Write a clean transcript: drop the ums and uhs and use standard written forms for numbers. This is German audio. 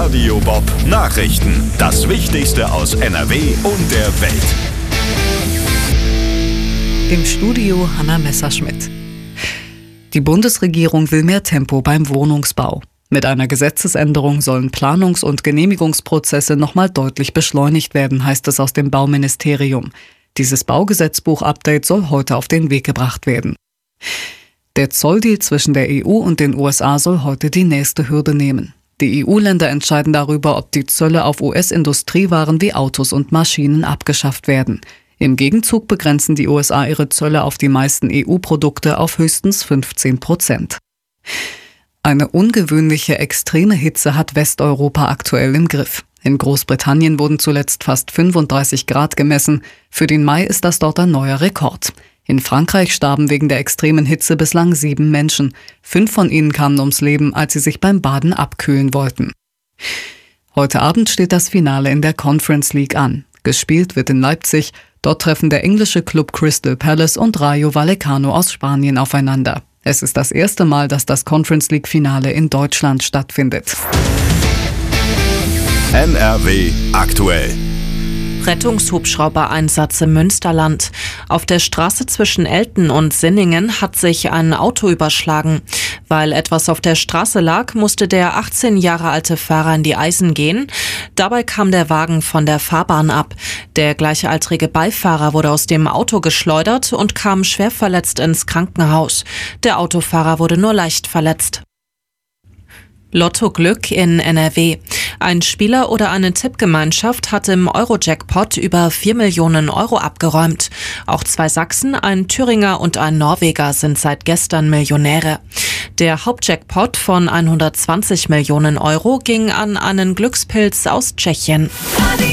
Radio Bob Nachrichten. Das Wichtigste aus NRW und der Welt. Im Studio Hanna Messerschmidt. Die Bundesregierung will mehr Tempo beim Wohnungsbau. Mit einer Gesetzesänderung sollen Planungs- und Genehmigungsprozesse nochmal deutlich beschleunigt werden, heißt es aus dem Bauministerium. Dieses Baugesetzbuch-Update soll heute auf den Weg gebracht werden. Der Zolldeal zwischen der EU und den USA soll heute die nächste Hürde nehmen. Die EU-Länder entscheiden darüber, ob die Zölle auf US-Industriewaren wie Autos und Maschinen abgeschafft werden. Im Gegenzug begrenzen die USA ihre Zölle auf die meisten EU-Produkte auf höchstens 15%. Eine ungewöhnliche extreme Hitze hat Westeuropa aktuell im Griff. In Großbritannien wurden zuletzt fast 35 Grad gemessen. Für den Mai ist das dort ein neuer Rekord. In Frankreich starben wegen der extremen Hitze bislang 7 Menschen. 5 von ihnen kamen ums Leben, als sie sich beim Baden abkühlen wollten. Heute Abend steht das Finale in der Conference League an. Gespielt wird in Leipzig. Dort treffen der englische Club Crystal Palace und Rayo Vallecano aus Spanien aufeinander. Es ist das erste Mal, dass das Conference League Finale in Deutschland stattfindet. NRW aktuell. Rettungshubschrauber-Einsatz im Münsterland. Auf der Straße zwischen Elten und Sinningen hat sich ein Auto überschlagen. Weil etwas auf der Straße lag, musste der 18 Jahre alte Fahrer in die Eisen gehen. Dabei kam der Wagen von der Fahrbahn ab. Der gleichaltrige Beifahrer wurde aus dem Auto geschleudert und kam schwer verletzt ins Krankenhaus. Der Autofahrer wurde nur leicht verletzt. Lotto-Glück in NRW. Ein Spieler oder eine Tippgemeinschaft hat im Euro-Jackpot über 4 Millionen Euro abgeräumt. Auch 2 Sachsen, ein Thüringer und ein Norweger sind seit gestern Millionäre. Der Hauptjackpot von 120 Millionen Euro ging an einen Glückspilz aus Tschechien.